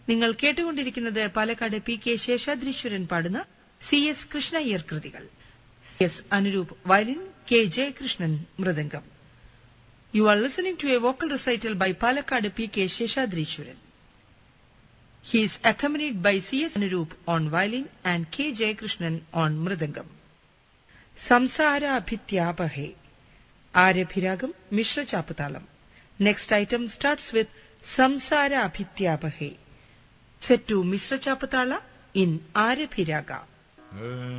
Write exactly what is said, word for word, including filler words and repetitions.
നിങ്ങൾ കേട്ടുകൊണ്ടിരിക്കുന്നത് Palakkad P K Seshadreeswaran പാടുന്ന സി എസ് കൃഷ്ണയ്യർ കൃതികൾ. C S Anuroop violin, K Jayakrishnan mridangam. You are listening to A vocal recital by Palakkad P K Seshadreeswaran. He is accompanied by C S Anurup on violin and K Jayakrishnan on mridangam. Samsara Abhityapahe. Arabhiragam Mishra Chapatalam. Next item starts with Samsara Abhityapahe, set to Mishra Chapatala in Arabhiraga.